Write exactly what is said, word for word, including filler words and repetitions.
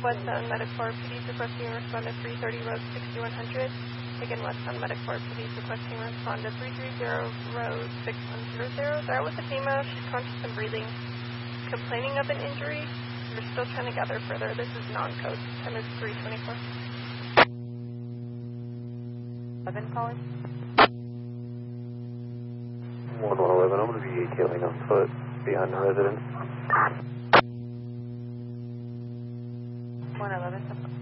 Westbound Medic-four, police requesting respond to three thirty Road sixty-one hundred. Again, Westbound Medic-four, police requesting respond to three thirty Road sixty-one hundred. That was the female. She's conscious and breathing, complaining of an injury. We're still trying to gather further. This is non-code. Time is three twenty-four. eleven calling. one one eleven, I'm going to be detailing on foot behind the residence. one eleven.